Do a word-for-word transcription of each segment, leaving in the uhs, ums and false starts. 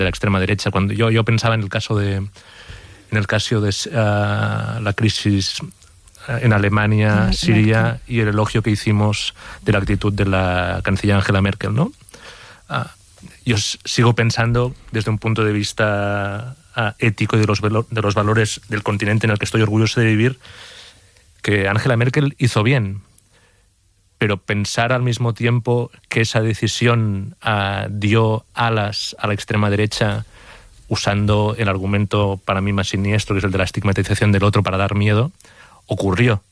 de la extrema derecha. Cuando yo, yo pensaba en el caso de, en el caso de uh, la crisis en Alemania, sí, Siria, y el elogio que hicimos de la actitud de la canciller Angela Merkel, ¿no? Uh, yo sigo pensando desde un punto de vista uh, ético y de los, de los valores del continente en el que estoy orgulloso de vivir, que Angela Merkel hizo bien, pero pensar al mismo tiempo que esa decisión uh, dio alas a la extrema derecha usando el argumento para mí más siniestro, que es el de la estigmatización del otro para dar miedo, ocurrió.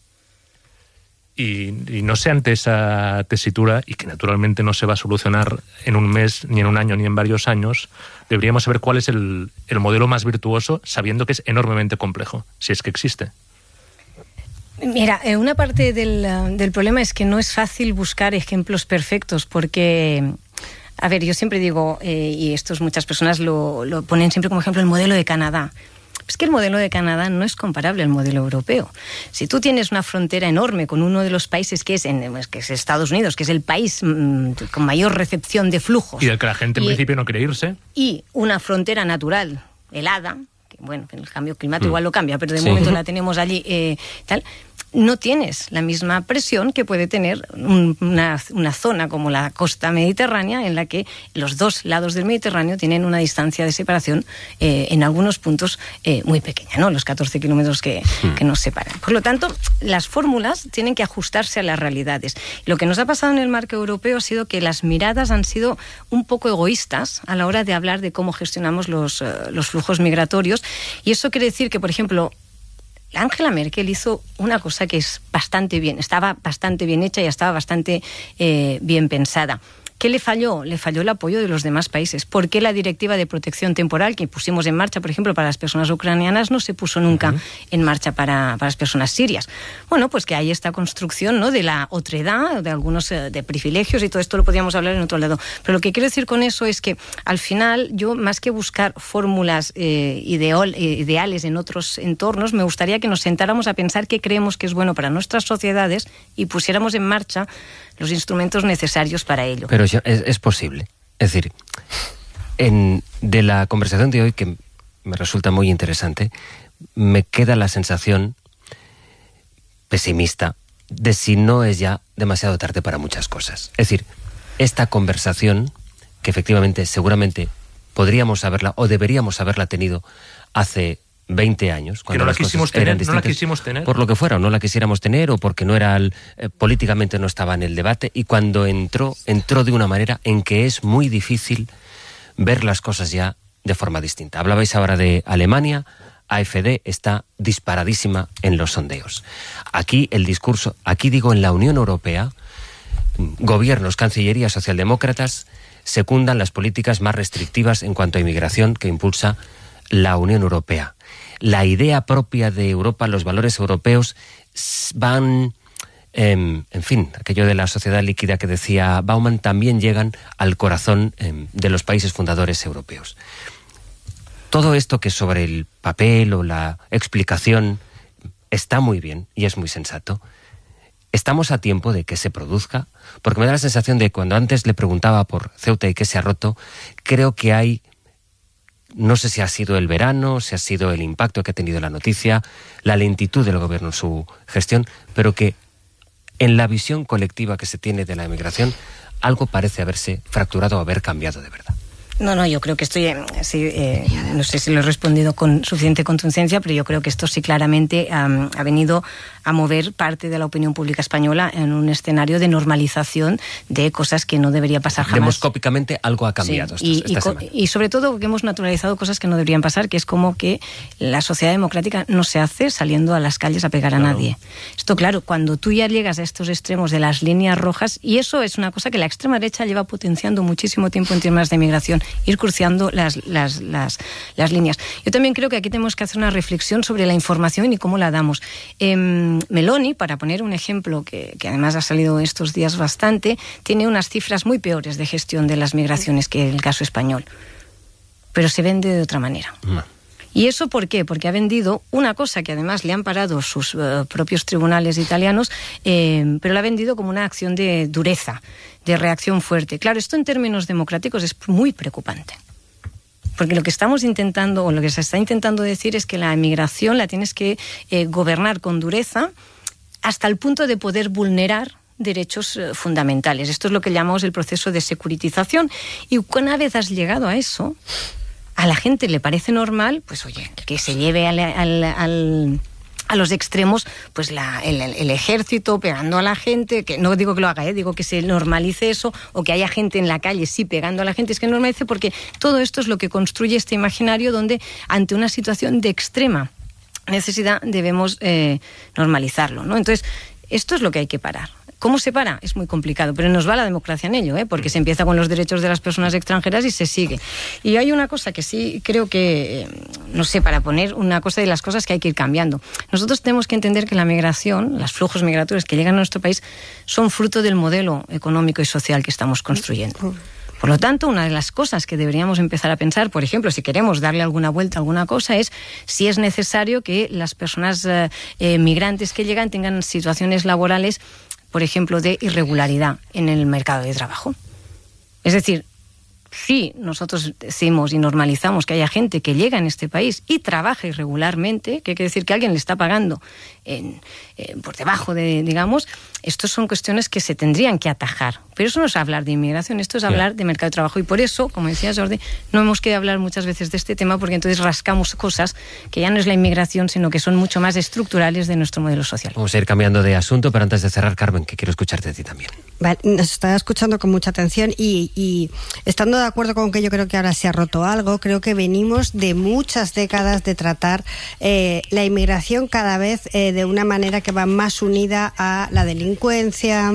Y, y no sé, ante esa tesitura, y que naturalmente no se va a solucionar en un mes, ni en un año, ni en varios años, deberíamos saber cuál es el, el modelo más virtuoso, sabiendo que es enormemente complejo, si es que existe. Mira, una parte del, del problema es que no es fácil buscar ejemplos perfectos, porque, a ver, yo siempre digo, eh, y esto muchas personas lo, lo ponen siempre como ejemplo, el modelo de Canadá. Es que el modelo de Canadá no es comparable al modelo europeo. Si tú tienes una frontera enorme con uno de los países que es, en, que es Estados Unidos, que es el país mmm, con mayor recepción de flujos. Y del que la gente en y, principio no quiere irse. Y una frontera natural helada, que bueno, que el cambio climático mm. igual lo cambia, pero de sí. momento la tenemos allí, eh, tal... no tienes la misma presión que puede tener un, una, una zona como la costa mediterránea, en la que los dos lados del Mediterráneo tienen una distancia de separación eh, en algunos puntos eh, muy pequeña, ¿no? Los catorce kilómetros que, hmm. que nos separan. Por lo tanto, las fórmulas tienen que ajustarse a las realidades. Lo que nos ha pasado en el marco europeo ha sido que las miradas han sido un poco egoístas a la hora de hablar de cómo gestionamos los, uh, los flujos migratorios, y eso quiere decir que, por ejemplo, Angela Merkel hizo una cosa que es bastante bien, estaba bastante bien hecha y estaba bastante eh, bien pensada. ¿Qué le falló? Le falló el apoyo de los demás países. ¿Por qué la directiva de protección temporal que pusimos en marcha, por ejemplo, para las personas ucranianas, no se puso nunca uh-huh. en marcha para, para las personas sirias? Bueno, pues que hay esta construcción, ¿no?, de la otredad, de algunos eh, de privilegios, y todo esto lo podríamos hablar en otro lado. Pero lo que quiero decir con eso es que, al final, yo, más que buscar fórmulas eh, ideal, eh, ideales en otros entornos, me gustaría que nos sentáramos a pensar qué creemos que es bueno para nuestras sociedades y pusiéramos en marcha los instrumentos necesarios para ello. Pero es, es posible. Es decir, en, de la conversación de hoy, que me resulta muy interesante, me queda la sensación pesimista de si no es ya demasiado tarde para muchas cosas. Es decir, esta conversación, que efectivamente seguramente podríamos haberla o deberíamos haberla tenido hace veinte años, cuando que no la las quisimos cosas eran tener, no la quisimos tener. Por lo que fuera, o no la quisiéramos tener, o porque no era el, eh, políticamente no estaba en el debate, y cuando entró, entró de una manera en que es muy difícil ver las cosas ya de forma distinta. Hablabais ahora de Alemania, A F D está disparadísima en los sondeos. Aquí el discurso, aquí digo en la Unión Europea, gobiernos, cancillerías socialdemócratas secundan las políticas más restrictivas en cuanto a inmigración que impulsa la Unión Europea. La idea propia de Europa, los valores europeos van, eh, en fin, aquello de la sociedad líquida que decía Bauman, también llegan al corazón eh, de los países fundadores europeos. Todo esto que sobre el papel o la explicación está muy bien y es muy sensato. Estamos a tiempo de que se produzca, porque me da la sensación de cuando antes le preguntaba por Ceuta y qué se ha roto, creo que hay, no sé si ha sido el verano, si ha sido el impacto que ha tenido la noticia, la lentitud del gobierno en su gestión, pero que en la visión colectiva que se tiene de la emigración, algo parece haberse fracturado o haber cambiado de verdad. No, no, yo creo que estoy, eh, sí, eh, no sé si lo he respondido con suficiente contundencia, pero yo creo que esto sí claramente um, ha venido a mover parte de la opinión pública española en un escenario de normalización de cosas que no debería pasar jamás. Demoscópicamente algo ha cambiado. Sí, esta, y, esta y, y sobre todo que hemos naturalizado cosas que no deberían pasar, que es como que la sociedad democrática no se hace saliendo a las calles a pegar a claro. nadie. Esto, claro, cuando tú ya llegas a estos extremos de las líneas rojas, y eso es una cosa que la extrema derecha lleva potenciando muchísimo tiempo en temas de migración, ir cruciando las, las, las, las líneas. Yo también creo que aquí tenemos que hacer una reflexión sobre la información y cómo la damos. Eh, Meloni, para poner un ejemplo que, que además ha salido estos días bastante, tiene unas cifras muy peores de gestión de las migraciones que el caso español. Pero se vende de otra manera. No. ¿Y eso por qué? Porque ha vendido una cosa que además le han parado sus uh, propios tribunales italianos, eh, pero la ha vendido como una acción de dureza, de reacción fuerte. Claro, esto en términos democráticos es muy preocupante. Porque lo que estamos intentando, o lo que se está intentando decir es que la inmigración la tienes que eh, gobernar con dureza hasta el punto de poder vulnerar derechos eh, fundamentales. Esto es lo que llamamos el proceso de securitización. Y una vez has llegado a eso, a la gente le parece normal, pues oye, que se lleve al... al, al a los extremos, pues la, el, el ejército pegando a la gente, que no digo que lo haga, ¿eh? Digo que se normalice eso, o que haya gente en la calle sí pegando a la gente, es que normalice, porque todo esto es lo que construye este imaginario donde ante una situación de extrema necesidad debemos eh, normalizarlo, ¿no? Entonces, esto es lo que hay que parar. ¿Cómo se para? Es muy complicado, pero nos va la democracia en ello, ¿eh? Porque se empieza con los derechos de las personas extranjeras y se sigue. Y hay una cosa que sí creo que, no sé, para poner una cosa de las cosas que hay que ir cambiando. Nosotros tenemos que entender que la migración, los flujos migratorios que llegan a nuestro país, son fruto del modelo económico y social que estamos construyendo. Por lo tanto, una de las cosas que deberíamos empezar a pensar, por ejemplo, si queremos darle alguna vuelta a alguna cosa, es si es necesario que las personas eh, eh, migrantes que llegan tengan situaciones laborales, por ejemplo, de irregularidad en el mercado de trabajo. Es decir, si nosotros decimos y normalizamos que haya gente que llega en este país y trabaja irregularmente, que quiere decir que alguien le está pagando en, en, por debajo de, digamos, estas son cuestiones que se tendrían que atajar. Pero eso no es hablar de inmigración, esto es hablar de mercado de trabajo. Y por eso, como decía Jordi, no hemos querido hablar muchas veces de este tema, porque entonces rascamos cosas que ya no es la inmigración, sino que son mucho más estructurales de nuestro modelo social. Vamos a ir cambiando de asunto, pero antes de cerrar, Carmen, que quiero escucharte de ti también. Vale, nos estaba escuchando con mucha atención y, y estando de acuerdo con que yo creo que ahora se ha roto algo, creo que venimos de muchas décadas de tratar eh, la inmigración cada vez eh, de una manera que va más unida a la delincuencia,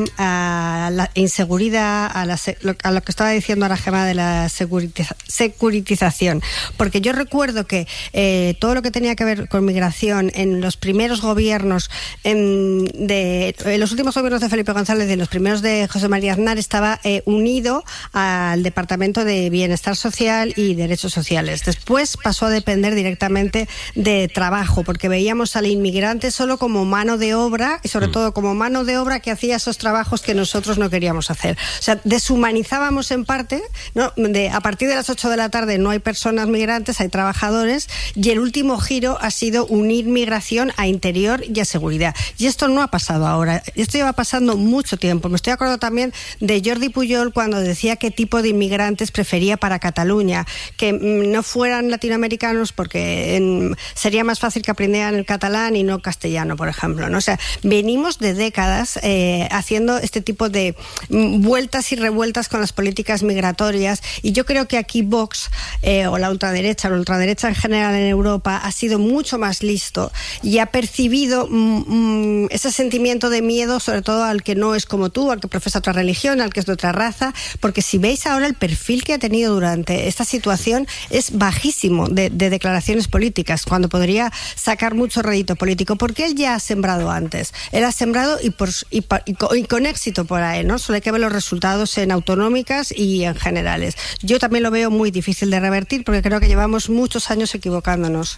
a la inseguridad, a, la, a lo que estaba diciendo ahora Gemma de la securitiza, securitización. Porque yo recuerdo que eh, todo lo que tenía que ver con migración en los primeros gobiernos, en, de, en los últimos gobiernos de Felipe González y en los primeros de José María Aznar, estaba eh, unido al Departamento de Bienestar Social y Derechos Sociales. Después pasó a depender directamente de trabajo, porque veíamos al inmigrante solo como mano de obra y sobre mm. todo como mano de obra que hacía esos trabajos que nosotros no queríamos hacer. O sea, deshumanizábamos en parte, ¿no? De, a partir de las ocho de la tarde no hay personas migrantes, hay trabajadores, y el último giro ha sido unir migración a interior y a seguridad. Y esto no ha pasado ahora, esto lleva pasando mucho tiempo. Me estoy acordando también de Jordi Pujol cuando decía qué tipo de inmigrantes prefería para Cataluña, que mm, no fueran latinoamericanos porque en, sería más fácil que aprendieran el catalán y no castellano, por ejemplo, ¿no? O sea, venimos de décadas eh, haciendo este tipo de mm, vueltas y revueltas con las políticas migratorias, y yo creo que aquí Vox eh, o la ultraderecha, la ultraderecha en general en Europa ha sido mucho más listo y ha percibido mm, mm, ese sentimiento de miedo, sobre todo al que no es como tú, al que profesa otra religión, al que es de otra raza, porque si veis ahora el perfil que ha tenido durante esta situación es bajísimo de, de declaraciones políticas, cuando podría sacar mucho rédito político, porque él ya ha sembrado antes, él ha sembrado y, por, y, y, con, y con éxito por ahí, ¿no? Solo hay que ver los resultados en autonómicas y en generales. Yo también lo veo muy difícil de revertir, porque creo que llevamos muchos años equivocándonos.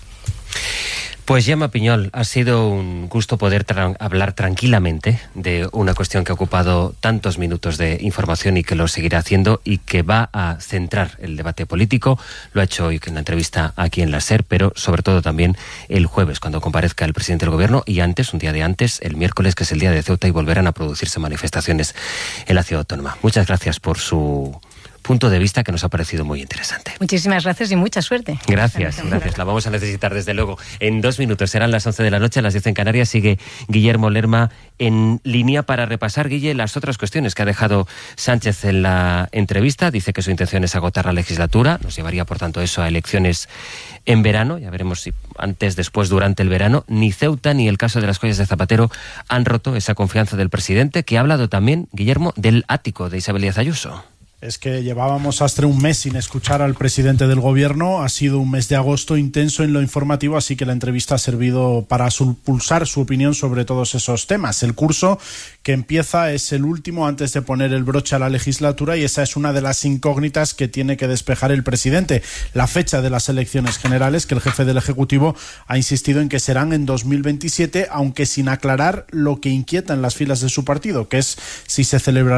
Pues Gemma Piñol, ha sido un gusto poder tra- hablar tranquilamente de una cuestión que ha ocupado tantos minutos de información y que lo seguirá haciendo y que va a centrar el debate político. Lo ha hecho hoy en la entrevista aquí en la SER, pero sobre todo también el jueves, cuando comparezca el presidente del gobierno, y antes, un día de antes, el miércoles, que es el día de Ceuta, y volverán a producirse manifestaciones en la ciudad autónoma. Muchas gracias por su punto de vista, que nos ha parecido muy interesante. Muchísimas gracias y mucha suerte. Gracias, gracias. La vamos a necesitar desde luego. En dos minutos serán las once de la noche, las diez en Canarias. Sigue Guillermo Lerma en línea para repasar, Guille, las otras cuestiones que ha dejado Sánchez en la entrevista. Dice que su intención es agotar la legislatura. Nos llevaría, por tanto, eso a elecciones en verano. Ya veremos si antes, después, durante el verano. Ni Ceuta ni el caso de las joyas de Zapatero han roto esa confianza del presidente, que ha hablado también, Guillermo, del ático de Isabel Díaz Ayuso. Es que llevábamos hasta un mes sin escuchar al presidente del gobierno. Ha sido un mes de agosto intenso en lo informativo, así que la entrevista ha servido para pulsar su opinión sobre todos esos temas. El curso que empieza es el último antes de poner el broche a la legislatura, y esa es una de las incógnitas que tiene que despejar el presidente. La fecha de las elecciones generales, que el jefe del Ejecutivo ha insistido en que serán en dos mil veintisiete, aunque sin aclarar lo que inquieta en las filas de su partido, que es si se celebrarán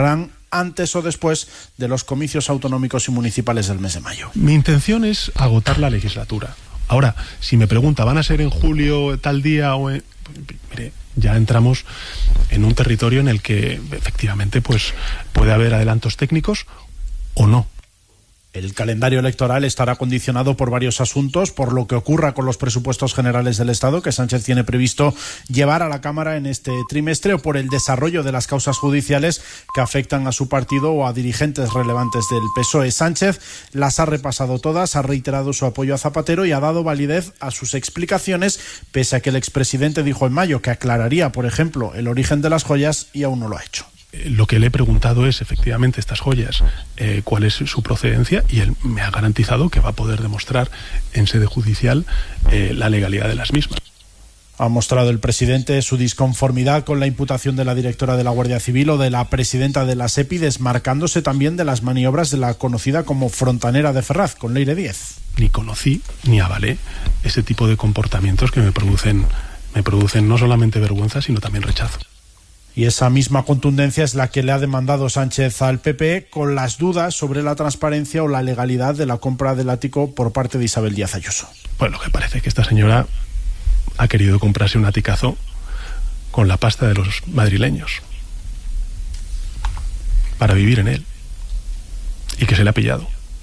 antes o después de los comicios autonómicos y municipales del mes de mayo. Mi intención es agotar la legislatura. Ahora, si me pregunta, ¿van a ser en julio tal día o en...? Mire, ya entramos en un territorio en el que efectivamente pues puede haber adelantos técnicos o no. El calendario electoral estará condicionado por varios asuntos, por lo que ocurra con los presupuestos generales del Estado, que Sánchez tiene previsto llevar a la Cámara en este trimestre, o por el desarrollo de las causas judiciales que afectan a su partido o a dirigentes relevantes del P S O E. Sánchez las ha repasado todas, ha reiterado su apoyo a Zapatero y ha dado validez a sus explicaciones, pese a que el expresidente dijo en mayo que aclararía, por ejemplo, el origen de las joyas, y aún no lo ha hecho. Lo que le he preguntado es, efectivamente, estas joyas, eh, cuál es su procedencia, y él me ha garantizado que va a poder demostrar en sede judicial eh, la legalidad de las mismas. Ha mostrado el presidente su disconformidad con la imputación de la directora de la Guardia Civil o de la presidenta de la SEPI, desmarcándose también de las maniobras de la conocida como frontanera de Ferraz, con Leire Díez. Ni conocí ni avalé ese tipo de comportamientos que me producen, me producen no solamente vergüenza, sino también rechazo. Y esa misma contundencia es la que le ha demandado Sánchez al P P, con las dudas sobre la transparencia o la legalidad de la compra del ático por parte de Isabel Díaz Ayuso. Bueno, lo que parece es que esta señora ha querido comprarse un aticazo con la pasta de los madrileños para vivir en él, y que se le ha pillado.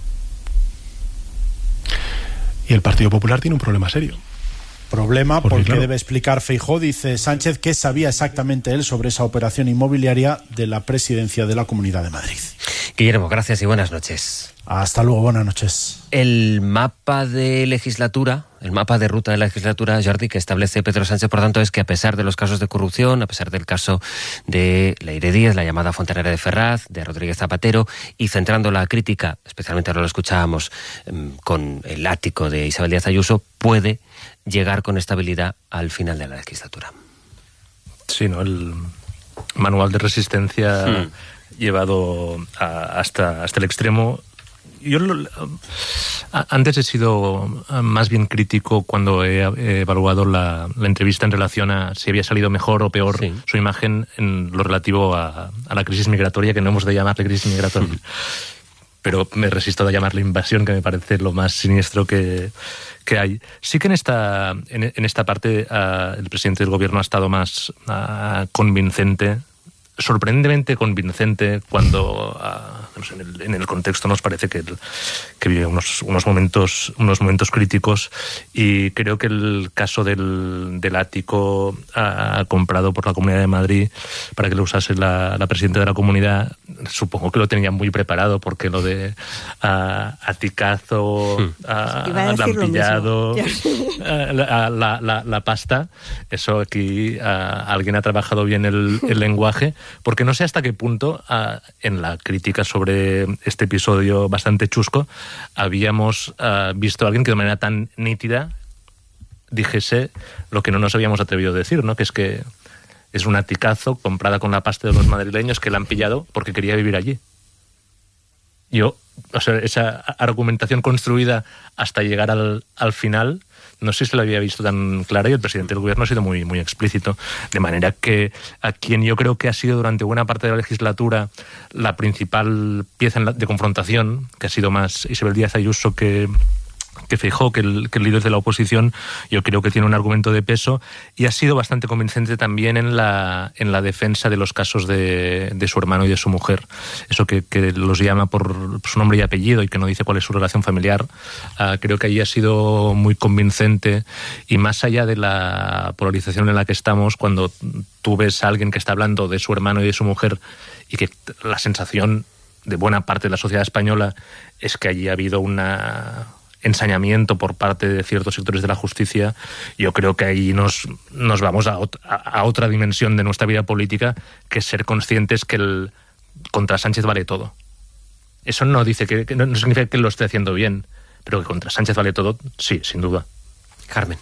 Y el Partido Popular tiene un problema serio. Problema porque, porque claro, debe explicar Feijóo, dice Sánchez, qué sabía exactamente él sobre esa operación inmobiliaria de la presidencia de la Comunidad de Madrid. Guillermo, gracias y buenas noches. Hasta luego, buenas noches. El mapa de legislatura, el mapa de ruta de la legislatura, Jordi, que establece Pedro Sánchez, por tanto, es que a pesar de los casos de corrupción, a pesar del caso de Leire Díez, la llamada Fontanera de Ferraz, de Rodríguez Zapatero, y centrando la crítica, especialmente ahora lo escuchábamos con el ático de Isabel Díaz Ayuso, puede llegar con estabilidad al final de la legislatura. Sí, ¿no? El manual de resistencia hmm. llevado a, hasta, hasta el extremo. Yo lo, antes he sido más bien crítico cuando he, he evaluado la, la entrevista en relación a si había salido mejor o peor sí. su imagen en lo relativo a, a la crisis migratoria, que no hemos de llamarle crisis migratoria. Hmm. Pero me resisto a llamarle invasión, que me parece lo más siniestro que, que hay. Sí que en esta, en, en esta parte uh, el presidente del gobierno ha estado más uh, convincente, sorprendentemente convincente, cuando uh, no sé, en, el, en el contexto nos parece que, el, que vive unos, unos, momentos, unos momentos críticos, y creo que el caso del, del ático uh, comprado por la Comunidad de Madrid para que lo usase la, la presidenta de la comunidad, supongo que lo tenía muy preparado, porque lo de uh, aticazo, hmm. uh, lampillado, uh, la, la, la, la pasta, eso aquí uh, alguien ha trabajado bien el, el lenguaje, porque no sé hasta qué punto uh, en la crítica sobre este episodio bastante chusco habíamos uh, visto a alguien que de manera tan nítida dijese lo que no nos habíamos atrevido a decir, ¿no? Que es que es un aticazo comprada con la pasta de los madrileños que la han pillado porque quería vivir allí. Yo, o sea, esa argumentación construida hasta llegar al, al final, no sé si se la había visto tan clara, y el presidente del gobierno ha sido muy, muy explícito. De manera que a quien yo creo que ha sido durante buena parte de la legislatura la principal pieza en la, de confrontación, que ha sido más Isabel Díaz Ayuso que... que Feijóo, que el, que el líder de la oposición, yo creo que tiene un argumento de peso, y ha sido bastante convincente también en la, en la defensa de los casos de, de su hermano y de su mujer. Eso que, que los llama por su nombre y apellido y que no dice cuál es su relación familiar. Uh, creo que ahí ha sido muy convincente, y más allá de la polarización en la que estamos, cuando tú ves a alguien que está hablando de su hermano y de su mujer, y que la sensación de buena parte de la sociedad española es que allí ha habido una... ensañamiento por parte de ciertos sectores de la justicia, yo creo que ahí nos, nos vamos a, ot- a otra dimensión de nuestra vida política, que es ser conscientes que el contra Sánchez vale todo. Eso no dice que, que no significa que lo esté haciendo bien, pero que contra Sánchez vale todo, sí, sin duda. Carmen.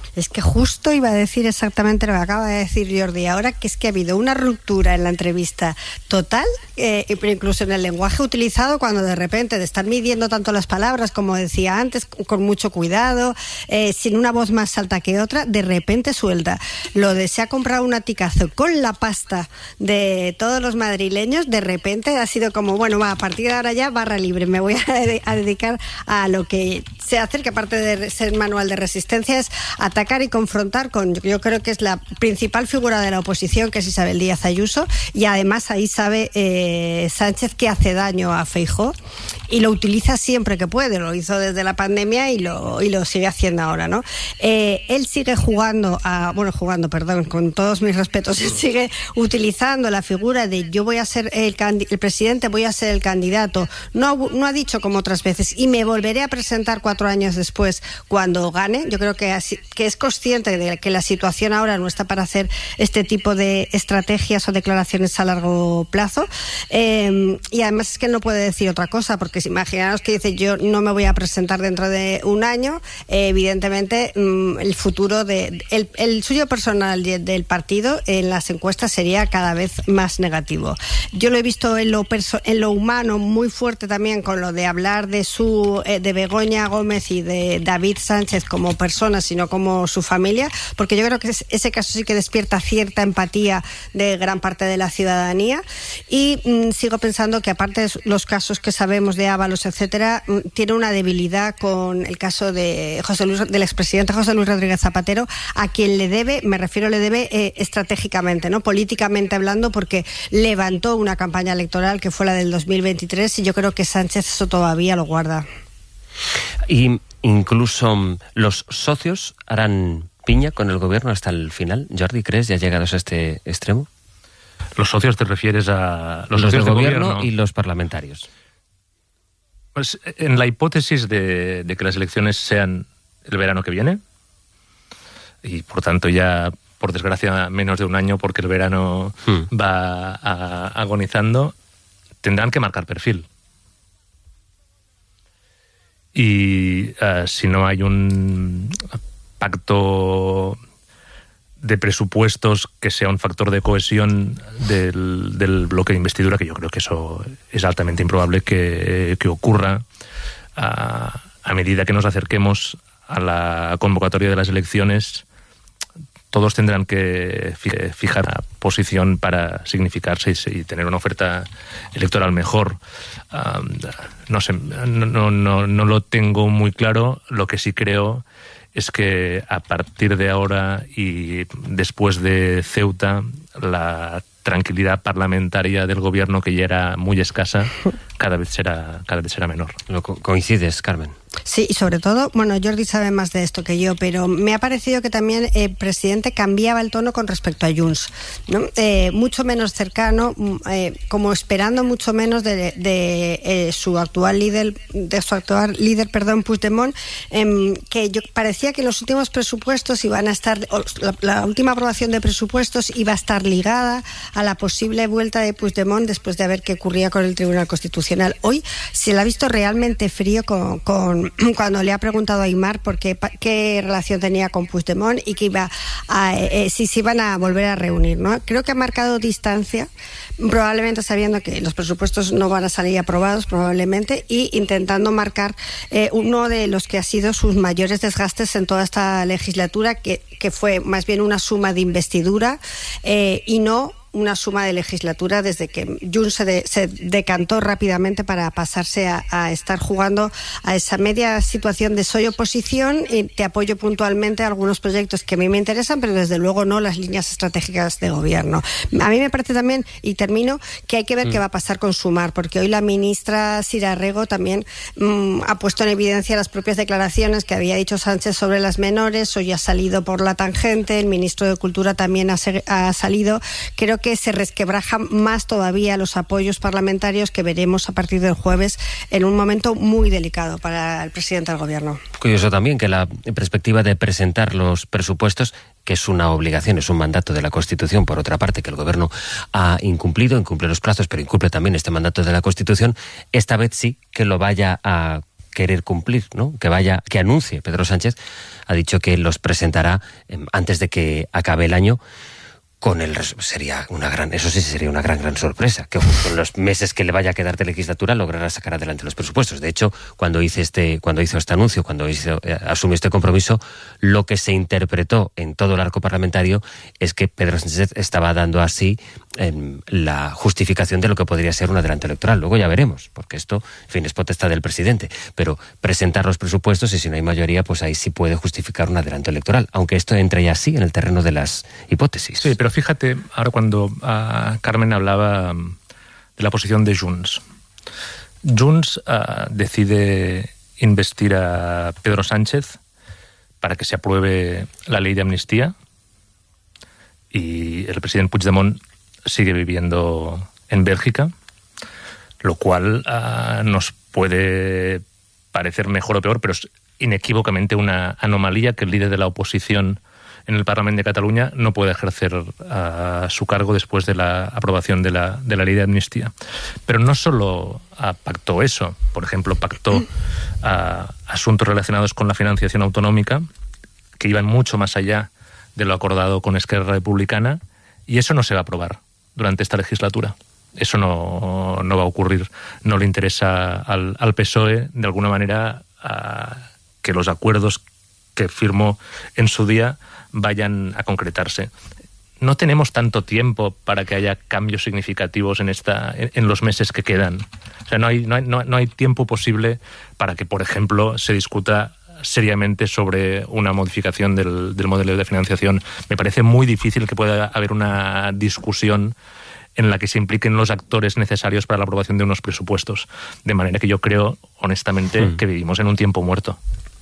Es que justo iba a decir exactamente lo que acaba de decir Jordi ahora, que es que ha habido una ruptura en la entrevista total, eh, incluso en el lenguaje utilizado, cuando de repente de estar midiendo tanto las palabras, como decía antes, con mucho cuidado, eh, sin una voz más alta que otra, de repente suelta lo de se ha comprado un aticazo con la pasta de todos los madrileños. De repente ha sido como, bueno, va, a partir de ahora ya barra libre, me voy a, de- a dedicar a lo que sé hacer, que aparte de ser manual de resistencia es atacar y confrontar con, yo creo que es la principal figura de la oposición, que es Isabel Díaz Ayuso, y además ahí sabe eh, Sánchez que hace daño a Feijóo y lo utiliza siempre que puede. Lo hizo desde la pandemia y lo, y lo sigue haciendo ahora, ¿no? Eh, él sigue jugando, a, bueno, jugando, perdón, con todos mis respetos, él sigue utilizando la figura de yo voy a ser el, candi- el presidente, voy a ser el candidato. No, ha- no ha dicho como otras veces, y me volveré a presentar cuatro años después cuando gane. Yo creo que, así, que es consciente de que la situación ahora no está para hacer este tipo de estrategias o declaraciones a largo plazo. Eh, y además es que no puede decir otra cosa, porque si imaginaos que dice yo no me voy a presentar dentro de un año, eh, evidentemente mm, el futuro de el, el suyo personal y el del partido en las encuestas sería cada vez más negativo. Yo lo he visto en lo perso- en lo humano muy fuerte también, con lo de hablar de su eh, de Begoña Gómez y de David Sánchez como personas, sino como su familia, porque yo creo que es- ese caso sí que despierta cierta empatía de gran parte de la ciudadanía. Y mm, sigo pensando que aparte de los casos que sabemos de Ábalos, etcétera, mm, tiene una debilidad con el caso de José Luis, del expresidente José Luis Rodríguez Zapatero, a quien le debe, me refiero, le debe eh, estratégicamente, ¿no? Políticamente hablando, porque levantó una campaña electoral que fue la del dos mil veintitrés, y yo creo que Sánchez eso todavía lo guarda. Y incluso mm, los socios harán piña con el gobierno hasta el final. Jordi, ¿crees ya llegados a este extremo? ¿Los socios te refieres a los, Los socios del del gobierno, gobierno? y los parlamentarios. Pues en la hipótesis de, de que las elecciones sean el verano que viene, y por tanto ya, por desgracia, menos de un año, porque el verano Hmm. va a- agonizando, tendrán que marcar perfil. Y eh, si no hay un pacto de presupuestos que sea un factor de cohesión del, del bloque de investidura, que yo creo que eso es altamente improbable que, que ocurra a, a medida que nos acerquemos a la convocatoria de las elecciones, todos tendrán que fi- fijar una posición para significarse y, y tener una oferta electoral mejor. Um, no sé, no, no, no, no lo tengo muy claro. Lo que sí creo es que a partir de ahora y después de Ceuta, la tranquilidad parlamentaria del gobierno, que ya era muy escasa, cada vez será, cada vez será menor. ¿Lo co- coincides, Carmen? Sí, y sobre todo, bueno, Jordi sabe más de esto que yo, pero me ha parecido que también el presidente cambiaba el tono con respecto a Junts, ¿no? Eh, mucho menos cercano, mm, eh, como esperando mucho menos de, de eh, su actual líder, de su actual líder, perdón, Puigdemont, em, que yo parecía que los últimos presupuestos iban a estar, o la, la última aprobación de presupuestos iba a estar ligada a la posible vuelta de Puigdemont después de ver qué ocurría con el Tribunal Constitucional. Hoy se le ha visto realmente frío con, con cuando le ha preguntado a Aimar por qué, pa- qué relación tenía con Puigdemont y que iba a, eh, si se iban a volver a reunir, ¿no? Creo que ha marcado distancia, probablemente sabiendo que los presupuestos no van a salir aprobados, probablemente, y intentando marcar eh, uno de los que ha sido sus mayores desgastes en toda esta legislatura, que, que fue más bien una suma de investidura eh, y no una suma de legislatura, desde que Junts se, de, se decantó rápidamente para pasarse a, a estar jugando a esa media situación de soy oposición y te apoyo puntualmente a algunos proyectos que a mí me interesan, pero desde luego no las líneas estratégicas de gobierno. A mí me parece también, y termino, que hay que ver mm. qué va a pasar con Sumar, porque hoy la ministra Sira Rego también mmm, ha puesto en evidencia las propias declaraciones que había dicho Sánchez sobre las menores. Hoy ha salido por la tangente, el ministro de Cultura también ha, ha salido. Creo que se resquebrajan más todavía los apoyos parlamentarios que veremos a partir del jueves, en un momento muy delicado para el presidente del gobierno. Curioso también que la perspectiva de presentar los presupuestos, que es una obligación, es un mandato de la Constitución, por otra parte, que el gobierno ha incumplido, incumple los plazos, pero incumple también este mandato de la Constitución, esta vez sí que lo vaya a querer cumplir, ¿no? Que vaya, que anuncie. Pedro Sánchez ha dicho que los presentará eh, antes de que acabe el año. Con el sería una gran, eso sí sería una gran gran sorpresa, que justo en los meses que le vaya a quedar de legislatura logrará sacar adelante los presupuestos. De hecho, cuando hice este, cuando hizo este anuncio, cuando hizo, eh, asumió este compromiso, lo que se interpretó en todo el arco parlamentario es que Pedro Sánchez estaba dando así eh, la justificación de lo que podría ser un adelanto electoral. Luego ya veremos, porque esto, en fin, es potestad del presidente. Pero presentar los presupuestos, y si no hay mayoría, pues ahí sí puede justificar un adelanto electoral, aunque esto entre ya sí en el terreno de las hipótesis. Sí, pero fíjate, ahora cuando uh, Carmen hablaba um, de la posición de Junts. Junts uh, decide investir a Pedro Sánchez para que se apruebe la ley de amnistía, y el presidente Puigdemont sigue viviendo en Bélgica, lo cual uh, nos puede parecer mejor o peor, pero es inequívocamente una anomalía que el líder de la oposición en el Parlamento de Cataluña no puede ejercer uh, su cargo después de la aprobación de la, de la ley de amnistía. Pero no solo uh, pactó eso, por ejemplo, pactó uh, asuntos relacionados con la financiación autonómica, que iban mucho más allá de lo acordado con Esquerra Republicana, y eso no se va a aprobar durante esta legislatura. Eso no, no va a ocurrir. No le interesa al, al P S O E, de alguna manera, uh, que los acuerdos que firmó en su día vayan a concretarse. No tenemos tanto tiempo para que haya cambios significativos en esta en, en los meses que quedan. O sea, no hay, no hay, no, no hay tiempo posible para que, por ejemplo, se discuta seriamente sobre una modificación del, del modelo de financiación. Me parece muy difícil que pueda haber una discusión en la que se impliquen los actores necesarios para la aprobación de unos presupuestos. De manera que yo creo, honestamente, mm. que vivimos en un tiempo muerto,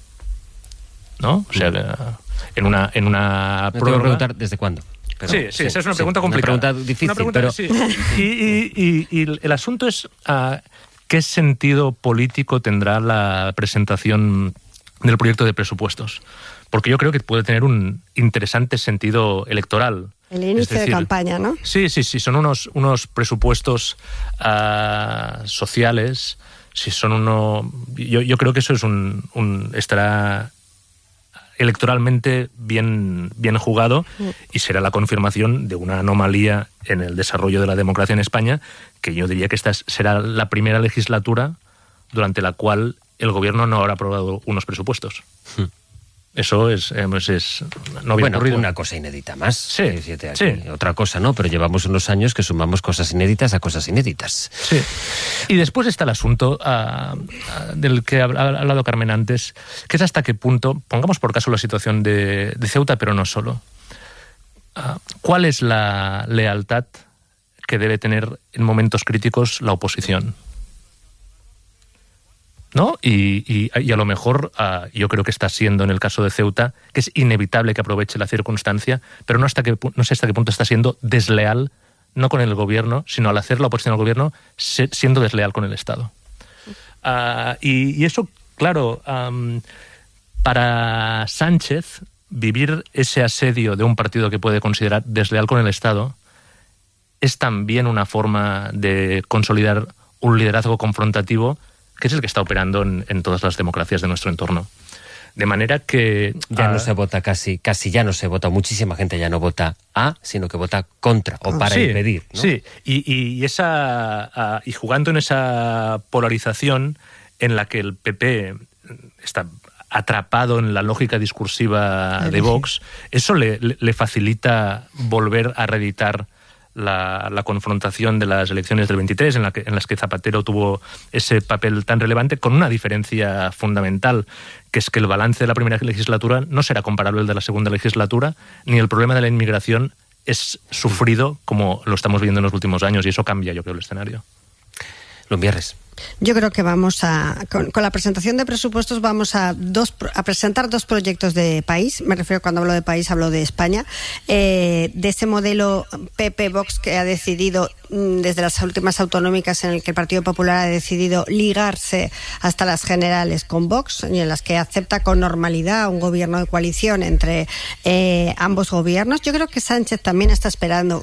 ¿no? O sea, en una en una Me tengo que preguntar desde cuándo. Pero, sí, sí, sí, esa es una pregunta sí, complicada. Una pregunta difícil, una pregunta, pero... sí. y, y, y, y el asunto es uh, qué sentido político tendrá la presentación del proyecto de presupuestos. Porque yo creo que puede tener un interesante sentido electoral. El inicio decir, de campaña, ¿no? Sí, sí, sí. Son unos, unos presupuestos uh, sociales. Si son uno... Yo, yo creo que eso es un, un estará electoralmente bien, bien jugado, y será la confirmación de una anomalía en el desarrollo de la democracia en España, que yo diría que esta será la primera legislatura durante la cual el gobierno no habrá aprobado unos presupuestos. Hmm. Eso es, es, es no había bueno, ocurrido. Una cosa inédita más. Sí, aquí. sí. Otra cosa no, pero llevamos unos años que sumamos cosas inéditas a cosas inéditas. Sí. Y después está el asunto uh, uh, del que ha hablado Carmen antes, que es hasta qué punto, pongamos por caso la situación de, de Ceuta, pero no solo. Uh, ¿Cuál es la lealtad que debe tener en momentos críticos la oposición? ¿No? Y, y, y a lo mejor uh, yo creo que está siendo en el caso de Ceuta, que es inevitable que aproveche la circunstancia, pero no, hasta qué, no sé hasta qué punto está siendo desleal, no con el gobierno, sino al hacer la oposición al gobierno, se, siendo desleal con el Estado. Uh, y, y eso, claro, um, para Sánchez, vivir ese asedio de un partido que puede considerar desleal con el Estado es también una forma de consolidar un liderazgo confrontativo, que es el que está operando en, en todas las democracias de nuestro entorno. De manera que... Ya uh, no se vota casi, casi ya no se vota, muchísima gente ya no vota a, sino que vota contra o para sí, impedir, ¿no? Sí, y, y, esa, uh, y jugando en esa polarización en la que el P P está atrapado en la lógica discursiva de Vox, eso le, le facilita volver a reeditar La, la confrontación de las elecciones del veintitrés, en, la que, en las que Zapatero tuvo ese papel tan relevante, con una diferencia fundamental, que es que el balance de la primera legislatura no será comparable al de la segunda legislatura, ni el problema de la inmigración es sufrido como lo estamos viendo en los últimos años, y eso cambia, yo creo, el escenario. Lumbierres. Yo creo que vamos a, con, con la presentación de presupuestos vamos a, dos, a presentar dos proyectos de país. Me refiero, cuando hablo de país, hablo de España. Eh, de ese modelo P P-Vox que ha decidido, desde las últimas autonómicas, en el que el Partido Popular ha decidido ligarse hasta las generales con Vox, y en las que acepta con normalidad un gobierno de coalición entre eh, ambos gobiernos. Yo creo que Sánchez también está esperando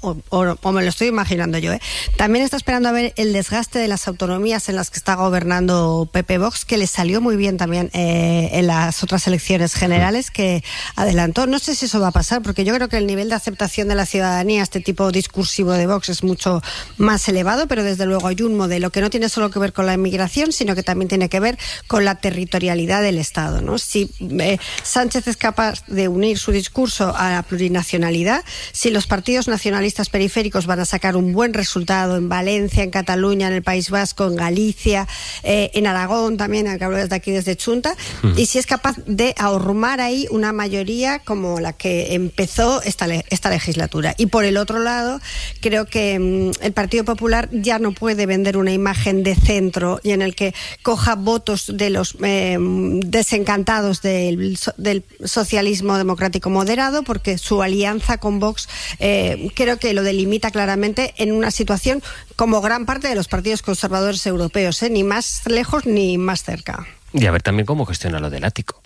o, o, o me lo estoy imaginando yo, ¿eh? También está esperando a ver el desgaste de las autonomías en las que está gobernando P P Vox, que le salió muy bien también eh, en las otras elecciones generales que adelantó. No sé si eso va a pasar, porque yo creo que el nivel de aceptación de la ciudadanía a este tipo discursivo de Vox es mucho más elevado, pero desde luego hay un modelo que no tiene solo que ver con la inmigración, sino que también tiene que ver con la territorialidad del Estado, ¿no? Si eh, Sánchez es capaz de unir su discurso a la plurinacionalidad, si los partidos nacionalistas periféricos van a sacar un buen resultado en Valencia, en Cataluña, en el País Vasco, en Galicia, eh, en Aragón también, que hablo desde aquí, desde Chunta, mm. y si es capaz de ahormar ahí una mayoría como la que empezó esta, esta legislatura. Y por el otro lado, creo que mm, el Partido Popular ya no puede vender una imagen de centro y en el que coja votos de los eh, desencantados del, del socialismo democrático moderado, porque su alianza con Vox eh, creo que lo delimita claramente en una situación como gran parte de los partidos conservadores europeos, ¿eh? Ni más lejos ni más cerca. Y a ver también cómo gestiona lo del ático.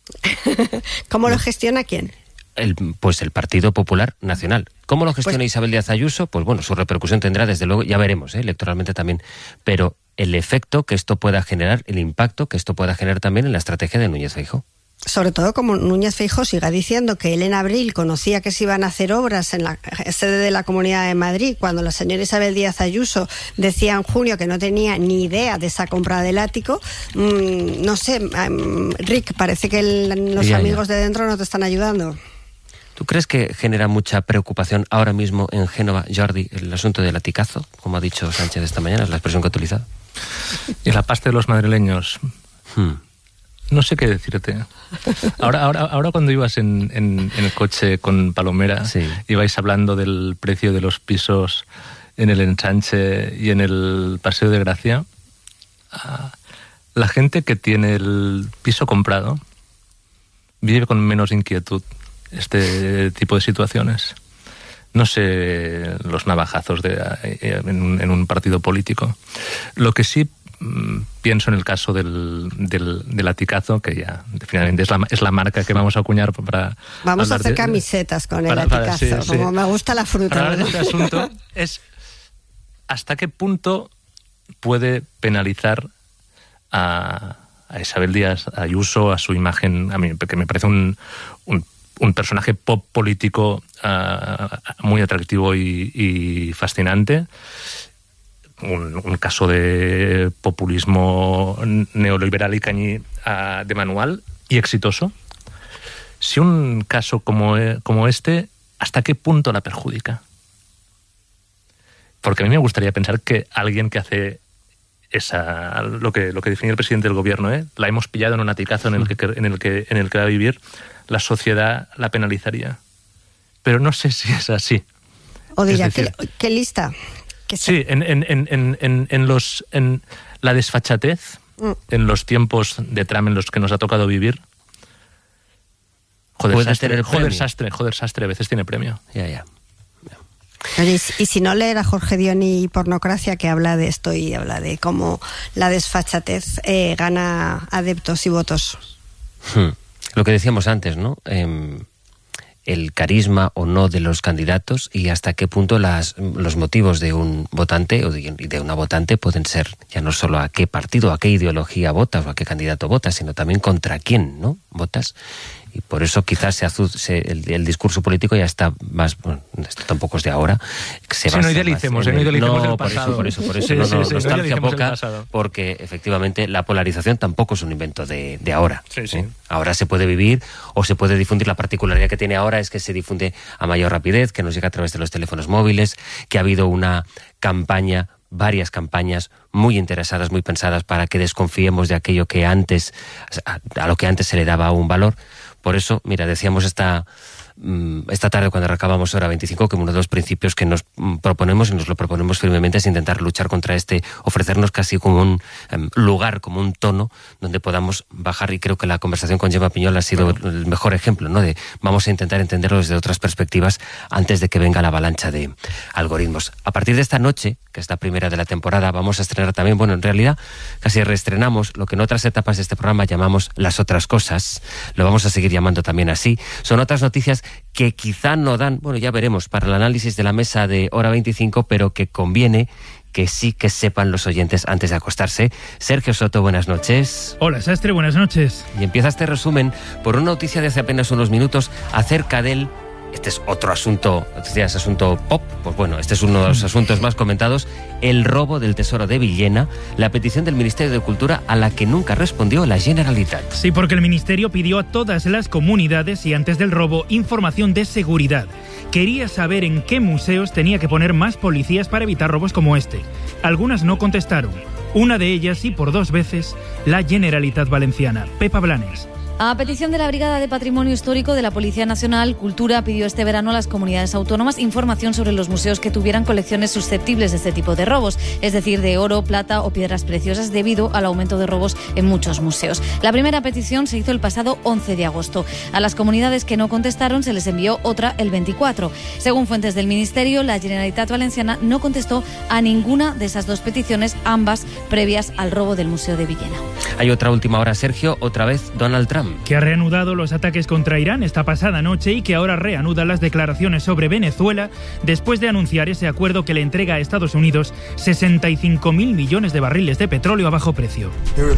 ¿Cómo lo gestiona quién? El, pues el Partido Popular Nacional. ¿Cómo lo gestiona pues, Isabel Díaz Ayuso? Pues bueno, su repercusión tendrá, desde luego, ya veremos, ¿eh? electoralmente también, pero el efecto que esto pueda generar, el impacto que esto pueda generar también en la estrategia de Núñez Feijóo. Sobre todo como Núñez Feijóo siga diciendo que él en abril conocía que se iban a hacer obras en la sede de la Comunidad de Madrid, cuando la señora Isabel Díaz Ayuso decía en junio que no tenía ni idea de esa compra del ático. Mm, no sé, um, Rick, parece que el, los ya, amigos ya. de dentro no te están ayudando. ¿Tú crees que genera mucha preocupación ahora mismo en Génova, Jordi, el asunto del aticazo, como ha dicho Sánchez esta mañana, es la expresión que ha utilizado? Y la pasta de los madrileños. Hmm. No sé qué decirte. Ahora, ahora, ahora cuando ibas en, en, en el coche con Palomera, sí. ibais hablando del precio de los pisos en el Ensanche y en el Paseo de Gracia. La gente que tiene el piso comprado vive con menos inquietud este tipo de situaciones. No sé los navajazos de, en, un, en un partido político. Lo que sí pienso en el caso del, del, del aticazo, que ya finalmente es la, es la marca que vamos a acuñar para... Vamos a hacer de, camisetas con para, el aticazo, para, sí, como sí. me gusta la fruta. Para hablar de este asunto es hasta qué punto puede penalizar a, a Isabel Díaz Ayuso, a su imagen, a mí, que me parece un, un, un personaje pop político uh, muy atractivo y, y fascinante. Un, un caso de populismo neoliberal y cañí uh, de manual y exitoso. Si un caso como, como este, ¿hasta qué punto la perjudica? Porque a mí me gustaría pensar que alguien que hace esa lo que lo que define el presidente del gobierno, ¿eh? la hemos pillado en un aticazo en el que en el que en el que va a vivir, la sociedad la penalizaría. Pero no sé si es así. O dirá, ¿qué, qué lista? Sí, en, en, en, en, en, los, en la desfachatez, mm. en los tiempos de Trump en los que nos ha tocado vivir. Joder, sastre, joder, sastre, joder, sastre, a veces tiene premio. Ya, ya. Oye, y, y si no leer a Jorge Dioni y Pornocracia, que habla de esto y habla de cómo la desfachatez eh, gana adeptos y votos. Hmm. Lo que decíamos antes, ¿no? Eh, el carisma o no de los candidatos y hasta qué punto las, los motivos de un votante o de, de una votante pueden ser ya no solo a qué partido, a qué ideología votas o a qué candidato votas, sino también contra quién, ¿no? votas. Y por eso quizás se azul, se, el, el discurso político ya está más... Bueno, esto tampoco es de ahora. Se sí, no idealicemos, el, no idealicemos no, el pasado. Por eso, por eso, por eso. Sí, no, no, sí, sí, nostalgia no poca, porque efectivamente la polarización tampoco es un invento de, de ahora. Sí, sí. ¿eh? Ahora se puede vivir o se puede difundir. La particularidad que tiene ahora es que se difunde a mayor rapidez, que nos llega a través de los teléfonos móviles, que ha habido una campaña... varias campañas muy interesadas, muy pensadas para que desconfiemos de aquello que antes, a, a lo que antes se le daba un valor. Por eso, mira, decíamos esta, esta tarde cuando recabamos hora veinticinco que uno de los principios que nos proponemos y nos lo proponemos firmemente es intentar luchar contra este, ofrecernos casi como un um, lugar, como un tono donde podamos bajar, y creo que la conversación con Gemma Piñol ha sido bueno. el mejor ejemplo, ¿no? De vamos a intentar entenderlo desde otras perspectivas antes de que venga la avalancha de algoritmos. A partir de esta noche, que es la primera de la temporada, vamos a estrenar también, bueno, en realidad casi reestrenamos lo que en otras etapas de este programa llamamos las otras cosas, lo vamos a seguir llamando también así. Son otras noticias que quizá no dan, bueno, ya veremos, para el análisis de la mesa de Hora veinticinco, pero que conviene que sí que sepan los oyentes antes de acostarse. Sergio Soto, buenas noches. Hola, Sastre, buenas noches. Y empieza este resumen por una noticia de hace apenas unos minutos acerca del... Este es otro asunto, decías asunto pop, pues bueno, este es uno de los asuntos más comentados, el robo del Tesoro de Villena, la petición del Ministerio de Cultura a la que nunca respondió la Generalitat. Sí, porque el Ministerio pidió a todas las comunidades y antes del robo información de seguridad. Quería saber en qué museos tenía que poner más policías para evitar robos como este. Algunas no contestaron. Una de ellas, y por dos veces, la Generalitat Valenciana. Pepa Blanes. A petición de la Brigada de Patrimonio Histórico de la Policía Nacional, Cultura pidió este verano a las comunidades autónomas información sobre los museos que tuvieran colecciones susceptibles de este tipo de robos, es decir, de oro, plata o piedras preciosas, debido al aumento de robos en muchos museos. La primera petición se hizo el pasado once de agosto. A las comunidades que no contestaron se les envió otra el veinticuatro. Según fuentes del Ministerio, la Generalitat Valenciana no contestó a ninguna de esas dos peticiones, ambas previas al robo del Museo de Villena. Hay otra última hora, Sergio, otra vez Donald Trump, que ha reanudado los ataques contra Irán esta pasada noche y que ahora reanuda las declaraciones sobre Venezuela después de anunciar ese acuerdo que le entrega a Estados Unidos sesenta y cinco mil millones de barriles de petróleo a bajo precio.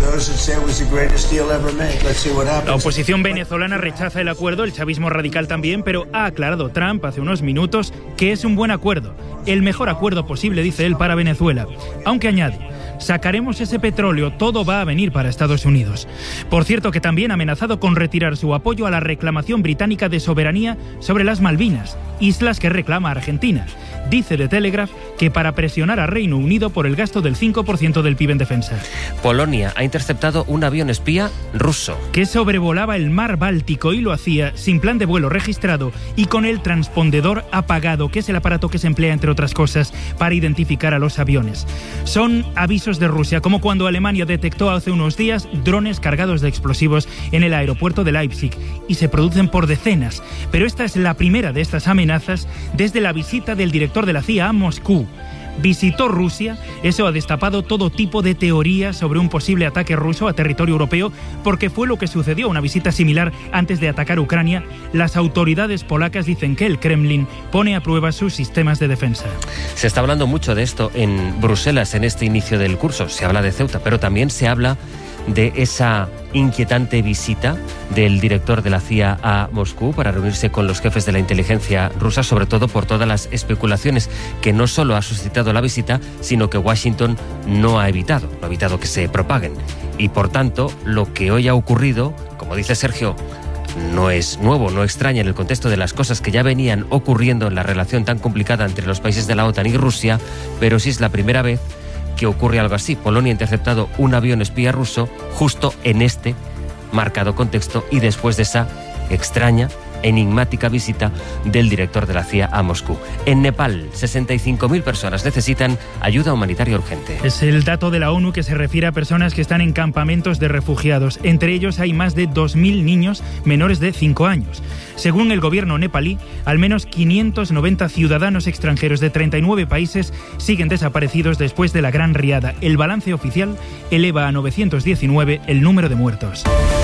La oposición venezolana rechaza el acuerdo, el chavismo radical también, pero ha aclarado Trump hace unos minutos que es un buen acuerdo, el mejor acuerdo posible, dice él, para Venezuela, aunque añade: sacaremos ese petróleo, todo va a venir para Estados Unidos. Por cierto, que también ha amenazado con retirar su apoyo a la reclamación británica de soberanía sobre las Malvinas, islas que reclama Argentina. Dice The Telegraph que para presionar a Reino Unido por el gasto del cinco por ciento del P I B en defensa. Polonia ha interceptado un avión espía ruso que sobrevolaba el mar Báltico y lo hacía sin plan de vuelo registrado y con el transpondedor apagado, que es el aparato que se emplea, entre otras cosas, para identificar a los aviones. Son avisos de Rusia, como cuando Alemania detectó hace unos días drones cargados de explosivos en el aeropuerto de Leipzig, y se producen por decenas. Pero esta es la primera de estas amenazas desde la visita del director de la C I A a Moscú. Visitó Rusia, eso ha destapado todo tipo de teorías sobre un posible ataque ruso a territorio europeo, porque fue lo que sucedió a una visita similar antes de atacar Ucrania. Las autoridades polacas dicen que el Kremlin pone a prueba sus sistemas de defensa. Se está hablando mucho de esto en Bruselas en este inicio del curso. Se habla de Ceuta, pero también se habla de esa inquietante visita del director de la C I A a Moscú para reunirse con los jefes de la inteligencia rusa, sobre todo por todas las especulaciones que no solo ha suscitado la visita, sino que Washington no ha evitado, no ha evitado que se propaguen. Y por tanto, lo que hoy ha ocurrido, como dice Sergio, no es nuevo, no extraña en el contexto de las cosas que ya venían ocurriendo en la relación tan complicada entre los países de la OTAN y Rusia, pero sí es la primera vez que ocurre algo así. Polonia ha interceptado un avión espía ruso justo en este marcado contexto y después de esa extraña, enigmática visita del director de la C I A a Moscú. En Nepal, sesenta y cinco mil personas necesitan ayuda humanitaria urgente. Es el dato de la ONU que se refiere a personas que están en campamentos de refugiados. Entre ellos hay más de dos mil niños menores de cinco años. Según el gobierno nepalí, al menos quinientos noventa ciudadanos extranjeros de treinta y nueve países siguen desaparecidos después de la Gran Riada. El balance oficial eleva a novecientos diecinueve el número de muertos.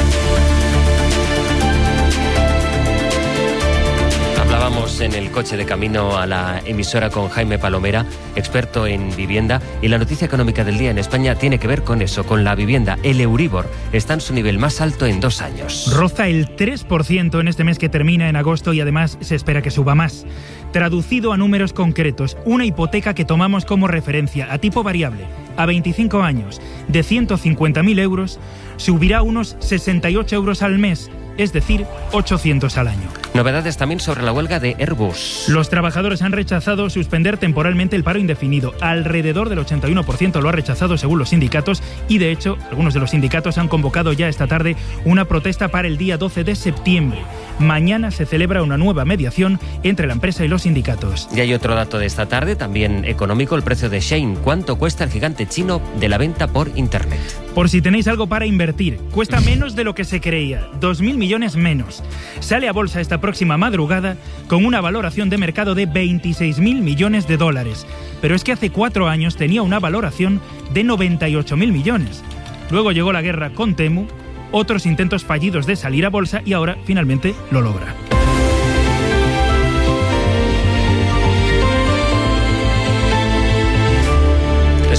Hablábamos en el coche de camino a la emisora con Jaime Palomera, experto en vivienda, y la noticia económica del día en España tiene que ver con eso, con la vivienda. El Euribor está en su nivel más alto en dos años. Roza el tres por ciento en este mes que termina en agosto y además se espera que suba más. Traducido a números concretos, una hipoteca que tomamos como referencia a tipo variable a veinticinco años de ciento cincuenta mil euros subirá unos sesenta y ocho euros al mes, es decir, ochocientos al año. Novedades también sobre la huelga de Airbus. Los trabajadores han rechazado suspender temporalmente el paro indefinido. Alrededor del ochenta y uno por ciento lo ha rechazado según los sindicatos y, de hecho, algunos de los sindicatos han convocado ya esta tarde una protesta para el día doce de septiembre. Mañana se celebra una nueva mediación entre la empresa y los sindicatos. Y hay otro dato de esta tarde, también económico, el precio de Shein. ¿Cuánto cuesta el gigante chino de la venta por Internet? Por si tenéis algo para invertir, cuesta menos de lo que se creía, dos mil millones menos. Sale a bolsa esta próxima madrugada con una valoración de mercado de veintiséis mil millones de dólares. Pero es que hace cuatro años tenía una valoración de noventa y ocho mil millones. Luego llegó la guerra con Temu, otros intentos fallidos de salir a bolsa y ahora finalmente lo logra.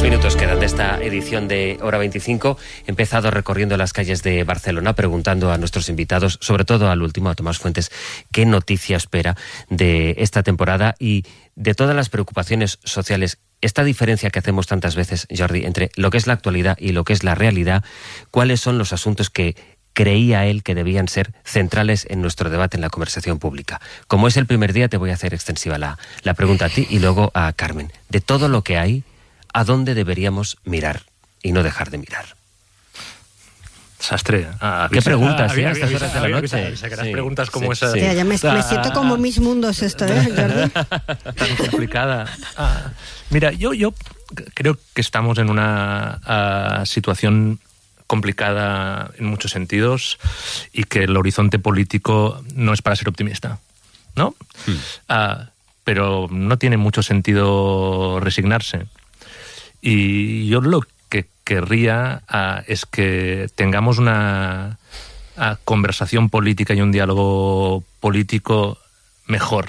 minutos quedan de esta edición de Hora veinticinco. He empezado recorriendo las calles de Barcelona preguntando a nuestros invitados, sobre todo al último, a Tomás Fuentes, qué noticia espera de esta temporada y de todas las preocupaciones sociales. Esta diferencia que hacemos tantas veces, Jordi, entre lo que es la actualidad y lo que es la realidad, ¿cuáles son los asuntos que creía él que debían ser centrales en nuestro debate, en la conversación pública? Como es el primer día, te voy a hacer extensiva la, la pregunta a ti y luego a Carmen. De todo lo que hay, ¿a dónde deberíamos mirar y no dejar de mirar? Sastre. Ah, ¿Qué preguntas, ah, eh, a estas horas de la noche? Sacarás preguntas como sí, esas. sí. Ya, ya me, me siento como mis mundos esto, ¿eh, Jordi? Tan complicada. Ah, mira, yo, yo creo que estamos en una uh, situación complicada en muchos sentidos y que el horizonte político no es para ser optimista, ¿no? Hmm. Uh, pero no tiene mucho sentido resignarse. Y yo lo que querría uh, es que tengamos una uh, conversación política y un diálogo político mejor,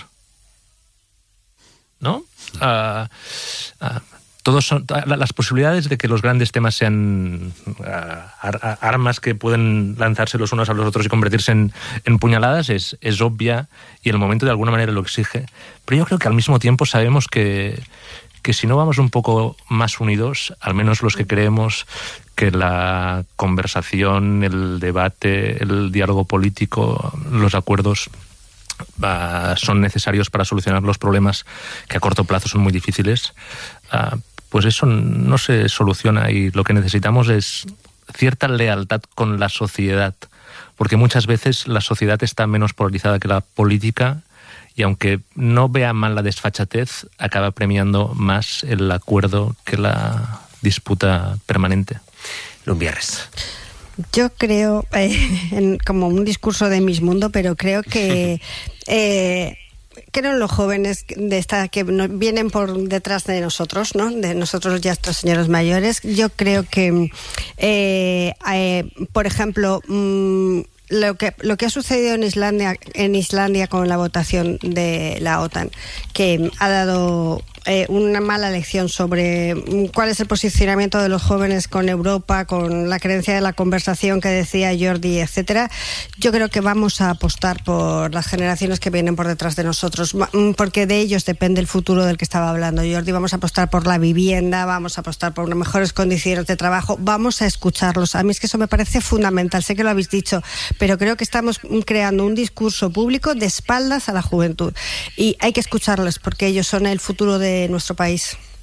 ¿no? Uh, uh, todos son, las posibilidades de que los grandes temas sean uh, ar, armas que pueden lanzarse los unos a los otros y convertirse en, en puñaladas es, es obvia, y el momento de alguna manera lo exige. Pero yo creo que al mismo tiempo sabemos que que si no vamos un poco más unidos, al menos los que creemos que la conversación, el debate, el diálogo político, los acuerdos uh, son necesarios para solucionar los problemas que a corto plazo son muy difíciles, uh, pues eso no se soluciona, y lo que necesitamos es cierta lealtad con la sociedad, porque muchas veces la sociedad está menos polarizada que la política, y aunque no vea mal la desfachatez, acaba premiando más el acuerdo que la disputa permanente. Lumbierres. Yo creo, eh, en, como un discurso de Miss Mundo, pero creo que eh, creo en los jóvenes de esta que vienen por detrás de nosotros, ¿no? De nosotros ya estos señores mayores. Yo creo que, eh, eh, por ejemplo, mmm, Lo que, lo que ha sucedido en Islandia, en Islandia con la votación de la OTAN, que ha dado eh, una mala lección sobre cuál es el posicionamiento de los jóvenes con Europa, con la creencia de la conversación que decía Jordi, etcétera. Yo creo que vamos a apostar por las generaciones que vienen por detrás de nosotros, porque de ellos depende el futuro del que estaba hablando Jordi. Vamos a apostar por la vivienda, vamos a apostar por unas mejores condiciones de trabajo, vamos a escucharlos. A mí es que eso me parece fundamental, sé que lo habéis dicho, pero creo que estamos creando un discurso público de espaldas a la juventud y hay que escucharlos porque ellos son el futuro de nuestro país.